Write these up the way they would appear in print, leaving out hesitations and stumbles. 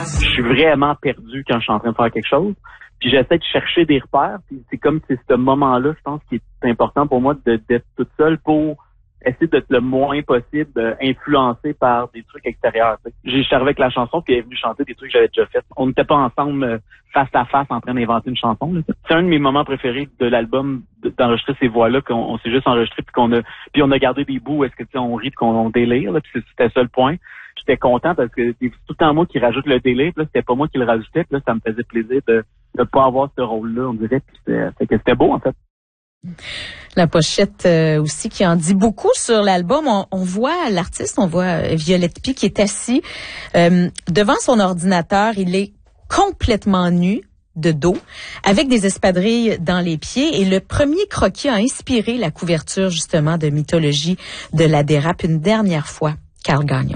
je suis vraiment perdu quand je suis en train de faire quelque chose. Puis j'essaie de chercher des repères. Puis c'est comme c'est ce moment-là, je pense, qui est important pour moi d'être toute seule pour essayer d'être le moins possible influencé par des trucs extérieurs. J'ai arrivé avec la chanson, puis elle est venue chanter des trucs que j'avais déjà fait. On n'était pas ensemble face à face en train d'inventer une chanson. Là. C'est un de mes moments préférés de l'album, d'enregistrer ces voix-là, qu'on s'est juste enregistré, puis on a gardé des bouts où est-ce que on rit, qu'on délire, là, puis c'était ça le point. J'étais content parce que c'est tout le temps moi qui rajoute le délire, puis là, c'était pas moi qui le rajoutais, puis là, ça me faisait plaisir de pas avoir ce rôle-là, on dirait, puis c'était beau, en fait. La pochette aussi qui en dit beaucoup sur l'album. On voit l'artiste, on voit Violette Py qui est assis devant son ordinateur. Il est complètement nu de dos, avec des espadrilles dans les pieds. Et le premier croquis a inspiré la couverture justement de Mythologie de la dérape une dernière fois. Carl Gagnon.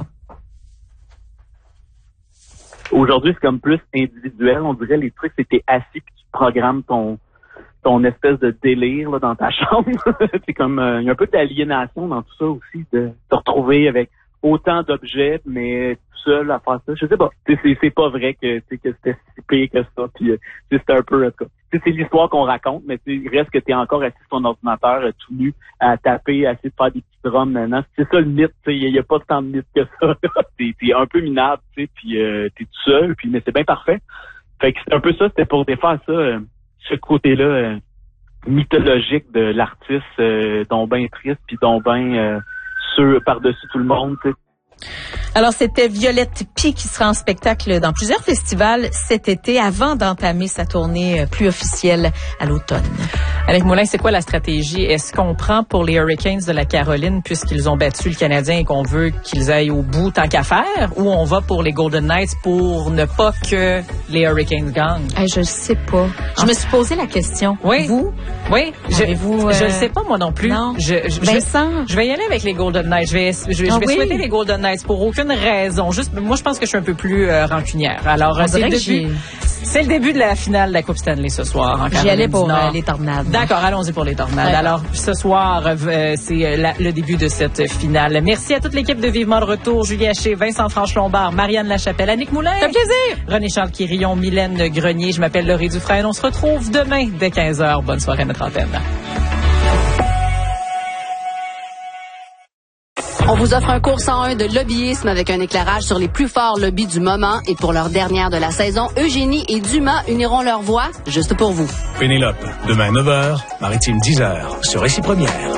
Aujourd'hui, c'est comme plus individuel. On dirait les trucs, c'était assis puis tu programmes ton espèce de délire là, dans ta chambre. C'est comme il y a un peu d'aliénation dans tout ça aussi, de te retrouver avec autant d'objets, mais tout seul à faire ça. Je sais pas. C'est pas vrai que c'était si pire que ça. Puis c'était un peu, en tout cas. C'est l'histoire qu'on raconte, mais il reste que t'es encore assis sur ton ordinateur tout nu à taper, à essayer de faire des petits drums maintenant. C'est ça le mythe, il y a pas tant de mythe que ça. T'es un peu minable, puis t'es tout seul, puis mais c'est bien parfait. Fait que c'est un peu ça, c'était pour défaire ça, ce côté-là mythologique de l'artiste, dont ben triste, puis dont ben sûr par-dessus tout le monde, tu sais. Alors, c'était Violette Py qui sera en spectacle dans plusieurs festivals cet été avant d'entamer sa tournée plus officielle à l'automne. Annick Moulin, c'est quoi la stratégie? Est-ce qu'on prend pour les Hurricanes de la Caroline puisqu'ils ont battu le Canadien et qu'on veut qu'ils aillent au bout tant qu'à faire? Ou on va pour les Golden Knights pour ne pas que les Hurricanes gagnent? Je sais pas. Je me suis posé la question. Oui. Vous? Oui. Je ne sais pas moi non plus. Non. Vincent? Je vais y aller avec les Golden Knights. Je vais souhaiter les Golden Knights pour aucune raison. Juste, moi, je pense que je suis un peu plus rancunière. Alors, c'est le début de la finale de la Coupe Stanley ce soir. J'y allais pour les Tornades. D'accord, allons-y pour les Tornades. Ouais. Alors, ce soir, c'est le début de cette finale. Merci à toute l'équipe de Vivement le Retour. Julie Haché, Vincent Franche-Lombard, Marianne Lachapelle, Annick Moulin. Ça fait plaisir. René-Charles Quirillon, Mylène Grenier. Je m'appelle Laurie Dufresne. On se retrouve demain dès 15h. Bonne soirée à notre antenne. On vous offre un cours 101 de lobbyisme avec un éclairage sur les plus forts lobbies du moment. Et pour leur dernière de la saison, Eugénie et Dumas uniront leurs voix juste pour vous. Pénélope, demain 9h, Maritime 10h, sur Récit Première.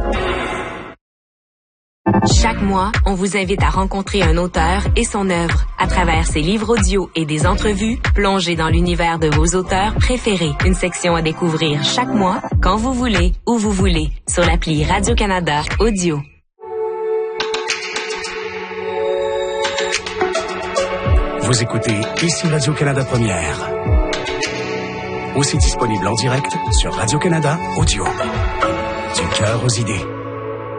Chaque mois, on vous invite à rencontrer un auteur et son œuvre. À travers ses livres audio et des entrevues, plongez dans l'univers de vos auteurs préférés. Une section à découvrir chaque mois, quand vous voulez, où vous voulez, sur l'appli Radio-Canada Audio. Vous écoutez ici Radio-Canada Première. Aussi disponible en direct sur Radio-Canada Audio. Du cœur aux idées.